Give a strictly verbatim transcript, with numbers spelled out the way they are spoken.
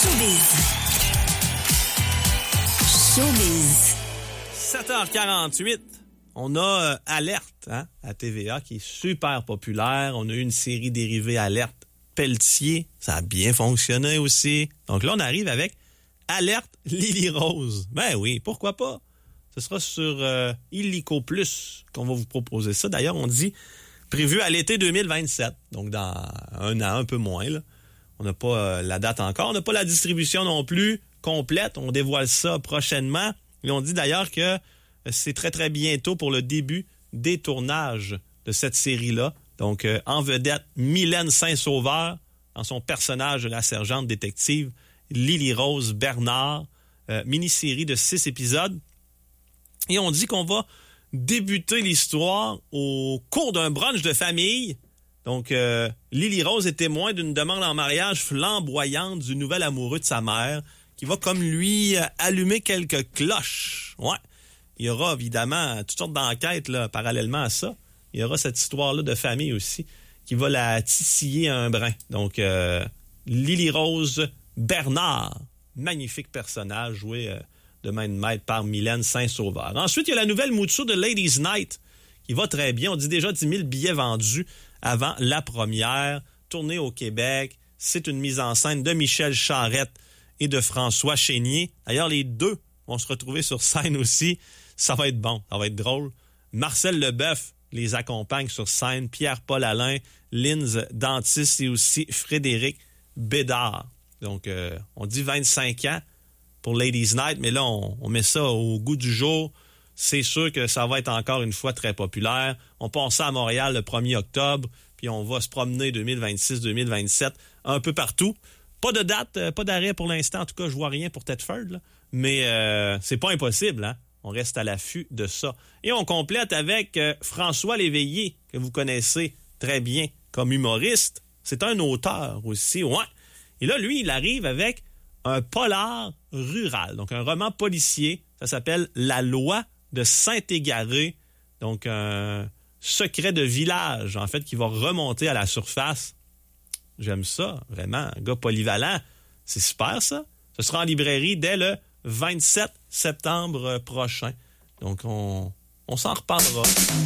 Showbiz. Showbiz. sept heures quarante-huit, on a euh, Alerte hein, à T V A qui est super populaire. On a eu une série dérivée Alerte Pelletier. Ça a bien fonctionné aussi. Donc là, on arrive avec Alerte Lily Rose. Ben oui, pourquoi pas? Ce sera sur euh, Illico Plus qu'on va vous proposer ça. D'ailleurs, on dit prévu à l'été deux mille vingt-sept. Donc dans un an, un peu moins. Là. On n'a pas euh, la date encore. On n'a pas la distribution non plus complète. On dévoile ça prochainement. Et on dit d'ailleurs que c'est très, très bientôt pour le début des tournages de cette série-là. Donc, euh, en vedette, Mylène Saint-Sauveur, dans son personnage de la sergente détective Lily Rose Bernard, euh, mini-série de six épisodes. Et on dit qu'on va débuter l'histoire au cours d'un brunch de famille. Donc, euh, Lily Rose est témoin d'une demande en mariage flamboyante du nouvel amoureux de sa mère, qui va comme lui euh, allumer quelques cloches. Ouais. Il y aura évidemment toutes sortes d'enquêtes là, parallèlement à ça. Il y aura cette histoire-là de famille aussi qui va la titiller un brin. Donc, euh, Lily Rose Bernard, magnifique personnage joué euh, de main de maître par Mylène Saint-Sauveur. Ensuite, il y a la nouvelle mouture de Ladies Night qui va très bien. On dit déjà dix mille billets vendus avant la première. Tournée au Québec. C'est une mise en scène de Michel Charette et de François Chénier. D'ailleurs, les deux vont se retrouver sur scène aussi. Ça va être bon, ça va être drôle. Marcel Leboeuf les accompagne sur scène. Pierre-Paul Alain, Linz Dantis et aussi Frédéric Bédard. Donc, euh, on dit vingt-cinq ans pour Ladies Night, mais là, on, on met ça au goût du jour. C'est sûr que ça va être encore une fois très populaire. On passe ça à Montréal le premier octobre, puis on va se promener deux mille vingt-six deux mille vingt-sept un peu partout. Pas de date, euh, pas d'arrêt pour l'instant. En tout cas, je vois rien pour Thetford, là. Mais euh, c'est pas impossible, hein? On reste à l'affût de ça. Et on complète avec euh, François Léveillé, que vous connaissez très bien comme humoriste. C'est un auteur aussi, ouais. Et là, lui, il arrive avec un polar rural, donc un roman policier. Ça s'appelle La Loi de Saint-Égaré. Donc, un secret de village, en fait, qui va remonter à la surface. J'aime ça, vraiment. Un gars polyvalent. C'est super, ça. Ce sera en librairie dès le vingt-sept septembre prochain. Donc, on, on s'en reparlera.